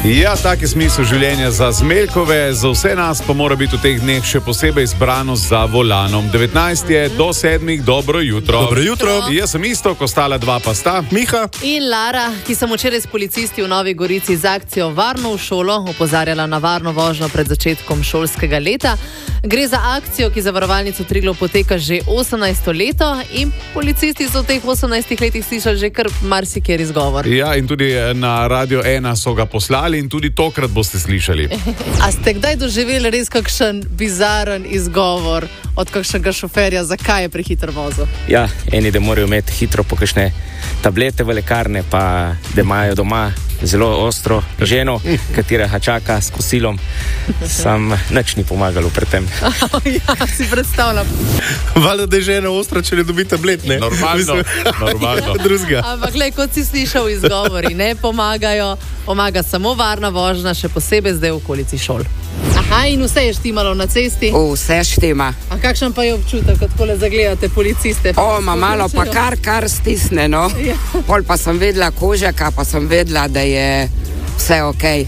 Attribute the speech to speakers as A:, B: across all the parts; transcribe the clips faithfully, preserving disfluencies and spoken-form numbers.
A: Ja, tak je smisel življenja za Zmeljkove, za vse nas pa mora biti v teh dneh še posebej zbranost za volanom. devetnajst je do sedmih, dobro jutro.
B: Dobro jutro.
A: Jaz sem isto, ko stala dva pa sta.
B: Miha.
C: In Lara, ki sem včeraj s policisti v Novi Gorici z akcijo Varno v šolo opozarjala na varno vožnjo pred začetkom šolskega leta. Gre za akcijo, ki za zavarovalnico Triglav poteka že osemnajsto leto in policisti so v teh osemnajstih letih slišali že kar marsikjer izgovor.
A: Ja, in tudi na Radio ena so ga poslali in tudi tokrat boste slišali.
C: A ste kdaj doživeli res kakšen bizaren izgovor od kakšnega šoferja, zakaj je prehitro vozil?
D: Ja, eni, da morajo imeti hitro po kakšne tablete v lekarne, pa da imajo doma zelo ostro ženo, katera ga čaka s kosilom. Sam nič ni pomagalo pri tem.
C: Ja, si predstavljam.
B: Valjda, da je žena ostra, če ne dobi tablet, ne?
A: Normalno, normalno.
B: Drugega.
C: Ampak, glej, kot si slišal, izgovori ne pomagajo, pomaga samo varna vožnja, še posebej zdaj v okolici šol. Aha, in vse je štimalo na cesti?
E: Vse štima.
C: A kakšen pa je občutek, ko takole zagledate policiste?
E: O, ma malo pa kar, kar stisne, no.
C: Ja.
E: Pol pa sem vedela kožaka, pa sem vedela, da je vse okej.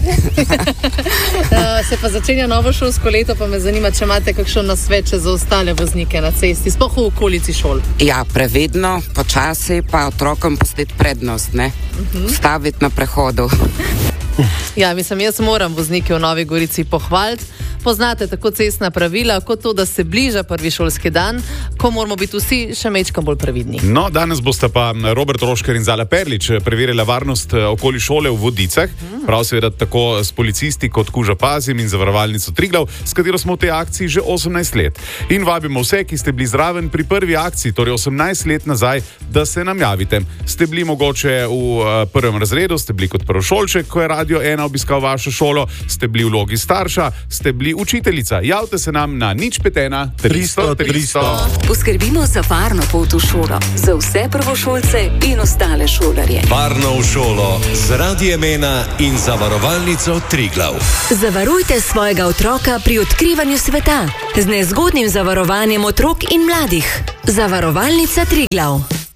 C: Uh, se pa začenja novo šolsko leto, pa me zanima, če imate kakšen nasvet za ostale voznike na cesti, sploh v okolici šol.
E: Ja, previdno, počasi, pa otrokom pustiti prednost, ne. Uh-huh. Staviti na prehodu.
C: Ja, mislim, jaz moram voznike v Novi Gorici pohvaliti. Poznate tako cestna pravila, kot to, da se bliža prvi šolski dan, ko moramo biti vsi še mečkam bolj previdni.
A: No, danes bosta pa Robert Rošker in Zala Perlič preverila varnost okoli šole v Vodicah. Prav seveda tako s policisti kot Kuža Pazim in zavarovalnico Triglav, s katero smo v tej akciji že osemnajst let. In vabimo vse, ki ste bili zraven pri prvi akciji, torej osemnajst let nazaj, da se nam javite. Ste bili mogoče v prvem razredu, ste bili kot prvošolček, ko je Radio ena obiskal vašo šolo, ste bili v vlogi starša, ste bili učiteljica. Javite se nam na nič pet ena tristo tristo.
F: Poskrbimo za varno pot v šolo, za vse prvošolce in ostale šolarje.
G: Varno v šolo z Radiem ena in zavarovalnico Triglav.
F: Zavarujte svojega otroka pri odkrivanju sveta z nezgodnim zavarovanjem otrok in mladih. Zavarovalnica Triglav.